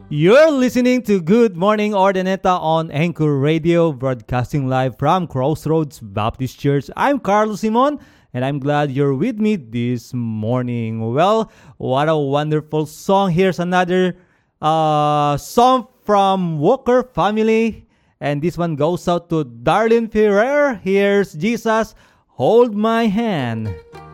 You're listening to Good Morning Ordaneta on Anchor Radio, broadcasting live from Crossroads Baptist Church. I'm Carlos Simon, and I'm glad you're with me this morning. Well, what a wonderful song. Here's another song from Walker family, and this one goes out to Darlene Ferrer. Here's Jesus, Hold My Hand.